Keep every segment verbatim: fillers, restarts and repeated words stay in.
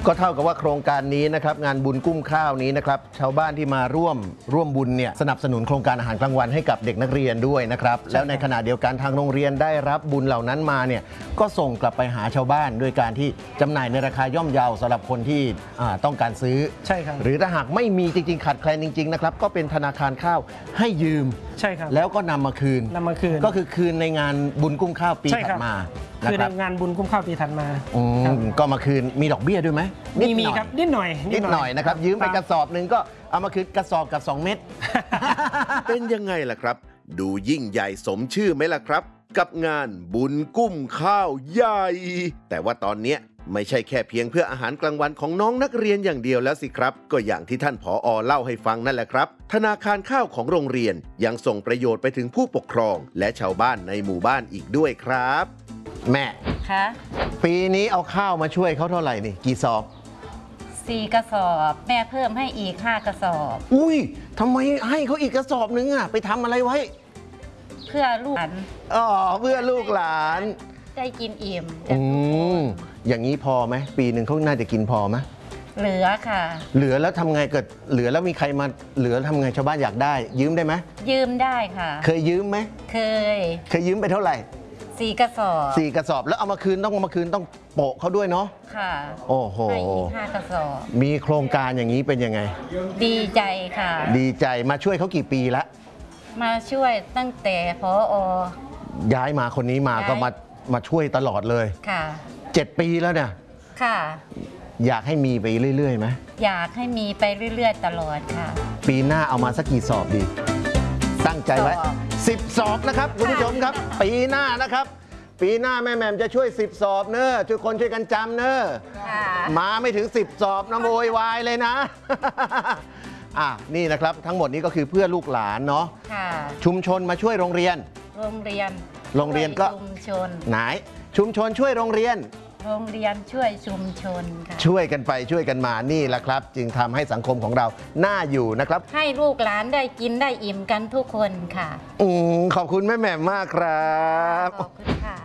ก็เท่ากับว่าโครงการนี้นะครับงานบุญกุ้มข้าวนี้นะครับชาวบ้านที่มาร่วมร่วมบุญเนี่ยสนับสนุนโครงการอาหารกลางวันให้กับเด็กนักเรียนด้วยนะครับแล้วในขณะเดียวกันทางโรงเรียนได้รับบุญเหล่านั้นมาเนี่ยก็ส่งกลับไปหาชาวบ้านด้วยการที่จำหน่ายในราคาย่อมเยาสำหรับคนที่ต้องการซื้อใช่ครับหรือถ้าหากไม่มีจริงๆขาดแคลนจริงๆนะครับก็เป็นธนาคารข้าวให้ยืมใช่ครับแล้วก็นำมาคืนนำมาคืนก็คือคืนในงานบุญกุ้มข้าวปีถัดมาคือในงานบุญกุ้มข้าวปีถัดมาก็มาคืนมีดอกเบี้ยด้วยไหมมีมีครับนิดหน่อยนิดหน่อยนะครับยืมไปกระสอบหนึ่งก็เอามาคืนกระสอบกับสองเม็ดเป็นยังไงล่ะครับดูยิ่งใหญ่สมชื่อไหมล่ะครับกับงานบุญกุ้มข้าวใหญ่แต่ว่าตอนนี้ไม่ใช่แค่เพียงเพื่ออาหารกลางวันของน้องนักเรียนอย่างเดียวแล้วสิครับก็อย่างที่ท่านผอ.เล่าให้ฟังนั่นแหละครับธนาคารข้าวของโรงเรียนยังส่งประโยชน์ไปถึงผู้ปกครองและชาวบ้านในหมู่บ้านอีกด้วยครับแม่คะปีนี้เอาข้าวมาช่วยเขาเท่าไหร่นี่กี่สอบสี่กระสอบแม่เพิ่มให้อีกห้ากระสอบอุ้ยทำไมให้เขาอีกกระสอบนึงอ่ะไปทำอะไรไว้เพื่อลูกหลานอ๋อเพื่อลูกหลานได้กินอิ่มอืมอย่างนี้พอไหมปีหนึ่งเขาน่าจะกินพอไหมเหลือค่ะเหลือแล้วทำไงเกิดเหลือแล้วมีใครมาเหลือทำไงชาวบ้านอยากได้ยืมได้ไหมยืมได้ค่ะเคยยืมไหมเคยเคยยืมไปเท่าไหร่สี่กระสอบสี่กระสอบแล้วเอามาคืนต้องเอามาคืนต้องโปะเขาด้วยเนาะค่ะโอ้โหให้อีกห้ากระสอบมีโครงการอย่างนี้เป็นยังไงดีใจค่ะดีใจมาช่วยเขากี่ปีละมาช่วยตั้งแต่ผอ. ย้ายมาคนนี้มาก็มามาช่วยตลอดเลยค่ะเจ็ดปีแล้วเนี่ยค่ะอยากให้มีไปเรื่อยๆไหมอยากให้มีไปเรื่อยๆตลอดค่ะปีหน้าเอามาสักกี่สอบดีตั้งใจไว้สิบสอบนะครับคุณผู้ชมครับปีหน้านะครับปีหน้าแม่แหม่มจะช่วยสิบสอบเนอะช่วยคนช่วยกันจำเนอะมาไม่ถึงสิบสอบนะโวยวายเลยนะอ่ะนี่นะครับทั้งหมดนี้ก็คือเพื่อลูกหลานเนาะชุมชนมาช่วยโรงเรียนโรงเรียนโรงเรียนก็ชุมชนไหนชุมชนช่วยโรงเรียนโรงเรียนช่วยชุมชนค่ะช่วยกันไปช่วยกันมานี่แหละครับจึงทำให้สังคมของเราน่าอยู่นะครับให้ลูกหลานได้กินได้อิ่มกันทุกคนค่ะอืมขอบคุณแม่แหม่มมากครับขอบคุณค่ะ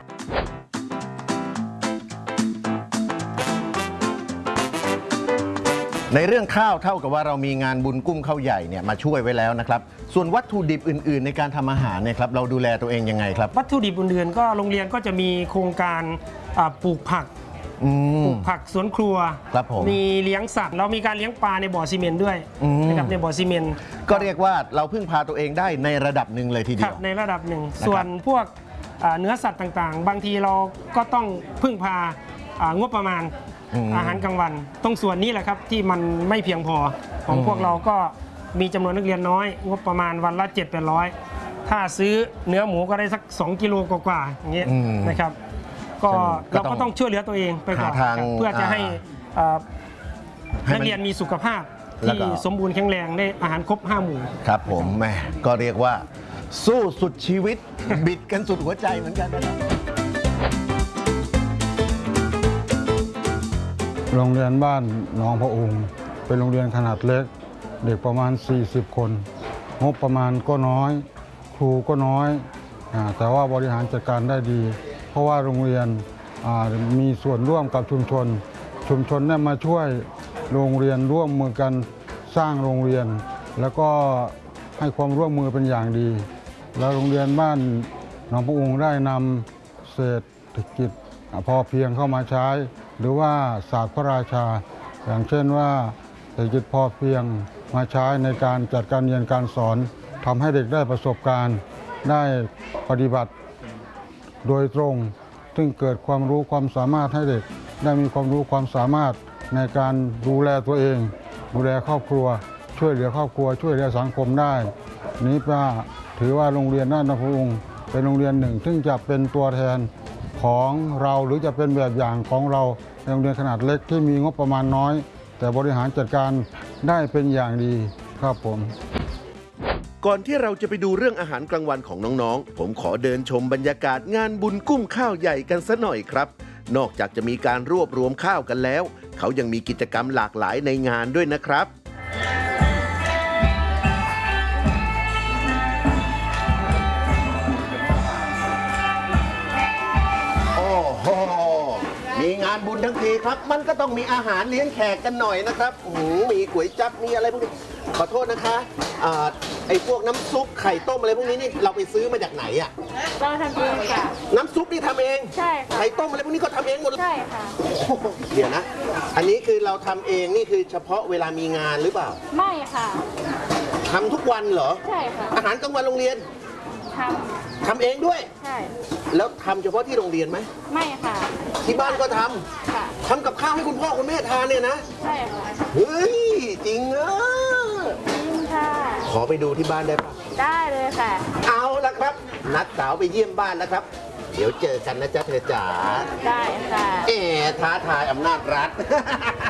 ในเรื่องข้าวเท่ากับว่าเรามีงานบุญกุ้มข้าวใหญ่เนี่ยมาช่วยไว้แล้วนะครับส่วนวัตถุดิบอื่นๆในการทำอาหารเนี่ยครับเราดูแลตัวเองยังไงครับวัตถุดิบอื่นๆก็โรงเรียนก็จะมีโครงการปลูกผักปลูกผักสวนครัวมีเลี้ยงสัตว์เรามีการเลี้ยงปลาในบ่อซีเมนต์ด้วยนะครับในบ่อซีเมนต์ก็เรียกว่าเราพึ่งพาตัวเองได้ในระดับหนึ่งเลยทีเดียวในระดับหนึ่งส่วนพวกเนื้อสัตว์ต่างๆบางทีเราก็ต้องพึ่งพางบประมาณอาหารกลางวันตรงส่วนนี้แหละครับที่มันไม่เพียงพอของพวกเราก็มีจำนวนนักเรียนน้อยงบประมาณวันละเจ็ดแปดร้อยถ้าซื้อเนื้อหมูก็ได้สักสองกิโลกว่าๆอย่างเงี้ยนะครับก็เราก็ต้องช่วยเหลือตัวเองไปก่อนเพื่อจะให้นักเรียนมีสุขภาพที่สมบูรณ์แข็งแรงได้อาหารครบห้าหมู่ครับผมแม่ก็เรียกว่าสู้สุดชีวิตบิดกันสุดหัวใจเหมือนกันนะครับโรงเรียนบ้านหนองพระองค์เป็นโรงเรียนขนาดเล็กเด็กประมาณสี่สิบคนงบประมาณก็น้อยครูก็น้อยแต่ว่าบริหารจัดการได้ดีเพราะว่าโรงเรียนมีส่วนร่วมกับชุมชนชุมชนได้มาช่วยโรงเรียนร่วมมือกันสร้างโรงเรียนแล้วก็ให้ความร่วมมือเป็นอย่างดีแล้วโรงเรียนบ้านหนองพระองค์ได้นำเศรษฐกิจพอเพียงเข้ามาใช้หรือว่าศาสตร์พระราชาอย่างเช่นว่าเศรษฐกิจพอเพียงมาใช้ในการจัดการเรียนการสอนทำให้เด็กได้ประสบการณ์ได้ปฏิบัติโดยตรงซึ่งเกิดความรู้ความสามารถให้เด็กได้มีความรู้ความสามารถในการดูแลตัวเองดูแลครอบครัวช่วยเหลือครอบครัวช่วยเหลือสังคมได้นี้ว่าถือว่าโรงเรียนบ้านหนองพระองค์เป็นโรงเรียนหนึ่งซึ่งจะเป็นตัวแทนของเราหรือจะเป็นแบบอย่างของเราในโรงเรียนขนาดเล็กที่มีงบประมาณน้อยแต่บริหารจัดการได้เป็นอย่างดีครับผมก่อนที่เราจะไปดูเรื่องอาหารกลางวันของน้องๆผมขอเดินชมบรรยากาศงานบุญกุ้มข้าวใหญ่กันสักหน่อยครับนอกจากจะมีการรวบรวมข้าวกันแล้วเขายังมีกิจกรรมหลากหลายในงานด้วยนะครับมีงานบุญทั้งทีครับ มันก็ต้องมีอาหารเลี้ยงแขกกันหน่อยนะครับโอ้โหมีก๋วยจั๊บมีอะไรพวกนี้ขอโทษนะคะอ่าไอ้พวกน้ำซุปไข่ต้มอะไรพวกนี้นี่เราไปซื้อมาจากไหนอะเราทำเองค่ะน้ำซุปนี่ทำเองใช่ค่ะไข่ต้มอะไรพวกนี้ก็ทำเองหมดเลยใช่ค่ะโอ้โหเดี๋ยวนะ อันนี้คือเราทำเองนี่คือเฉพาะเวลามีงานหรือเปล่าไม่ค่ะทำทุกวันเหรอใช่ค่ะอาหารกลางวันโรงเรียนททำเองด้วยำใช่แล้วทำเฉพาะที่โรงเรียนไหมไม่ค่ะที่บ้านก็ทำค่ะทำกับข้าวให้คุณพ่อคุณแม่ทานเนี่ยนะใช่ค่ะเฮ้ย จริงเออจริงค่ะขอไปดูที่บ้านได้ปะได้เลยค่ะเอาละครับ นัดสาวไปเยี่ยมบ้านนะครับ เดี๋ยวเจอกันนะจ๊ะเธอจ๋าได้ค่ะเอ๋ท้าทายอำนาจรัฐ